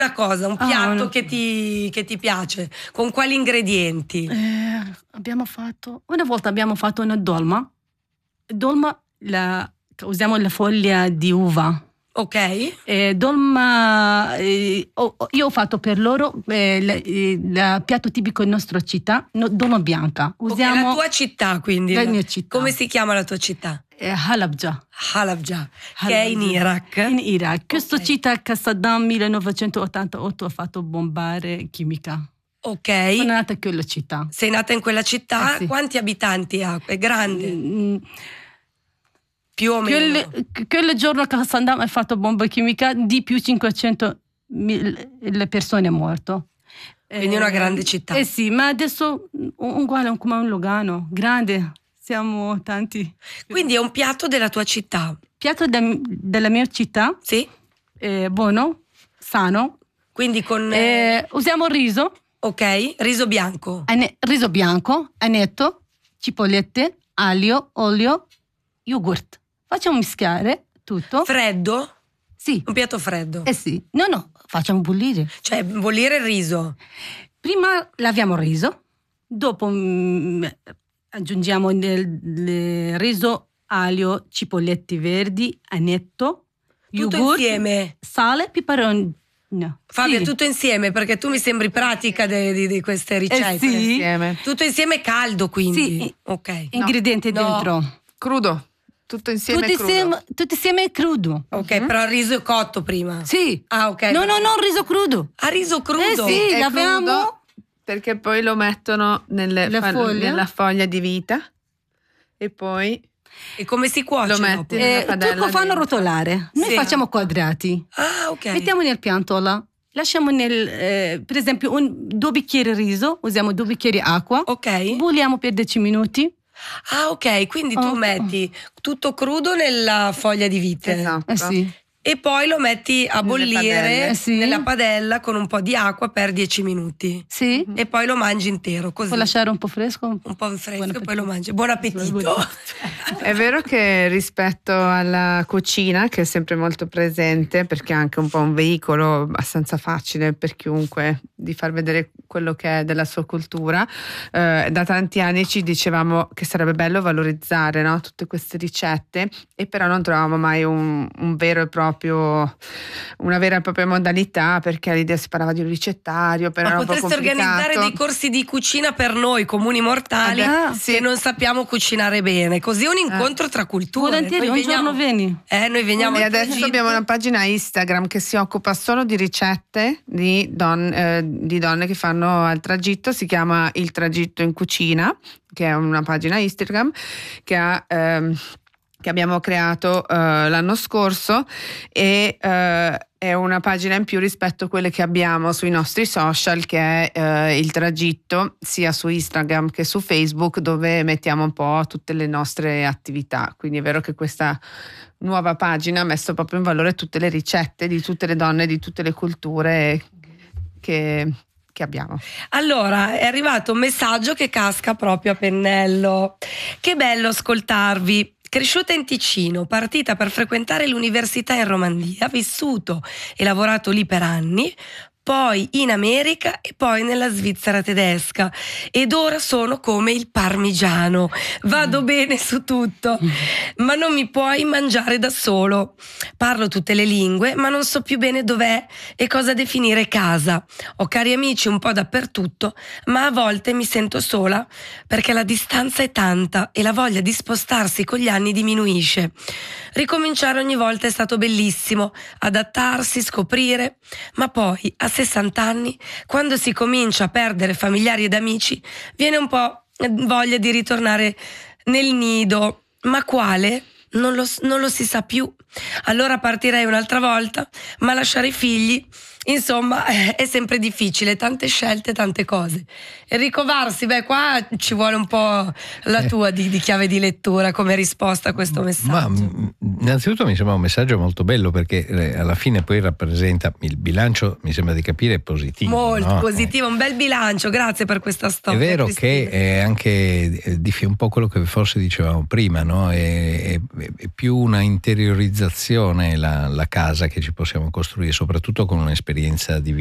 una cosa, un piatto che ti piace, con quali ingredienti? Una volta abbiamo fatto una dolma. Usiamo la foglia di uva. Ok. Dolma, io ho fatto per loro il piatto tipico della nostra città, dolma bianca. Usiamo la tua città, quindi. La mia città. Come si chiama la tua città? Halabja, che è in Iraq. In Iraq. Questa città che Saddam 1988 ha fatto bombare chimica. Ok. Sono nata in quella città. Sei nata in quella città? Sì. Quanti abitanti ha? È grande? Più o meno. Quel giorno che Saddam ha fatto bomba chimica, di più 500.000 persone morte. Quindi è una grande città. Sì, ma adesso uguale come un Lugano, grande, siamo tanti. Quindi è un piatto della tua città? Piatto della mia città. Sì. Buono, sano. Quindi con... usiamo riso. Ok, riso bianco. Riso bianco, anetto, cipollette, aglio, olio, yogurt. Facciamo mischiare tutto. Freddo? Sì. Un piatto freddo? Sì. No, facciamo bollire. Cioè, bollire il riso. Prima laviamo il riso, dopo aggiungiamo nel riso aglio, cipollette verdi, anetto, tutto yogurt, insieme? Sale, peperone. No. Fabio, sì. Tutto insieme, perché tu mi sembri pratica di queste ricette. Sì. Insieme. Tutto insieme caldo, quindi. Sì. Ok. Ingredienti dentro. Crudo. Tutto insieme crudo. Tutto insieme crudo. Ok, però il riso è cotto prima. Sì. Ah, ok. No, riso crudo. Ah, riso crudo? Sì, È laviamo. crudo perché poi lo mettono nella foglia di vita e poi... E come si cuoce? Lo metti nella padella. Lo fanno rotolare. Noi Sì. facciamo quadrati. Ah, ok. Mettiamo nel piantola. Lasciamo per esempio 2 bicchieri riso, usiamo 2 bicchieri acqua. Ok. Bolliamo per 10 minuti. Ah, ok, quindi tu metti tutto crudo nella foglia di vite. Esatto. Sì. E poi lo metti a bollire Sì. nella padella con un po' di acqua per 10 minuti. Sì. E poi lo mangi intero, così. Puoi lasciare un po' fresco? Un po' fresco e poi lo mangi. Buon appetito. È vero che rispetto alla cucina, che è sempre molto presente, perché è anche un po' un veicolo abbastanza facile per chiunque di far vedere quello che è della sua cultura, da tanti anni ci dicevamo che sarebbe bello valorizzare, no, tutte queste ricette, e però non trovavamo mai un vero e proprio, una vera e propria modalità, perché all'idea si parlava di un ricettario, però Ma era un po' potreste complicato. organizzare dei corsi di cucina per noi comuni mortali sì. che non sappiamo cucinare bene, così è un incontro tra culture. Volentieri, Noi un giorno vieni. noi veniamo E in adesso Egitto. abbiamo una pagina Instagram che si occupa solo di ricette di donne che fanno al tragitto, si chiama Il Tragitto in Cucina, che è una pagina Instagram che abbiamo creato l'anno scorso, e è una pagina in più rispetto a quelle che abbiamo sui nostri social, che è Il Tragitto, sia su Instagram che su Facebook, dove mettiamo un po' tutte le nostre attività. Quindi è vero che questa nuova pagina ha messo proprio in valore tutte le ricette di tutte le donne, di tutte le culture che abbiamo. Allora, è arrivato un messaggio che casca proprio a pennello. Che bello ascoltarvi. Cresciuta in Ticino, partita per frequentare l'università in Romania, vissuto e lavorato lì per anni, poi in America e poi nella Svizzera tedesca, ed ora sono come il parmigiano, vado bene su tutto, ma non mi puoi mangiare da solo. Parlo tutte le lingue, ma non so più bene dov'è e cosa definire casa. Ho cari amici un po' dappertutto, ma a volte mi sento sola perché la distanza è tanta e la voglia di spostarsi con gli anni diminuisce. Ricominciare ogni volta è stato bellissimo, adattarsi, scoprire, ma poi a 60 anni, quando si comincia a perdere familiari ed amici, viene un po' voglia di ritornare nel nido. Ma quale? Non lo si sa più. Allora partirei un'altra volta, ma lasciare i figli, insomma, è sempre difficile, tante scelte, tante cose. Enrico Varsi, qua ci vuole un po' la tua di chiave di lettura come risposta a questo messaggio. Ma innanzitutto mi sembra un messaggio molto bello, perché alla fine poi rappresenta il bilancio, mi sembra di capire, positivo. Molto no? positivo, un bel bilancio, grazie per questa storia. È vero Cristina. che è anche un po' quello che forse dicevamo prima, no? È più una interiorizzazione la casa che ci possiamo costruire, soprattutto con un'esperienza un'esperienza di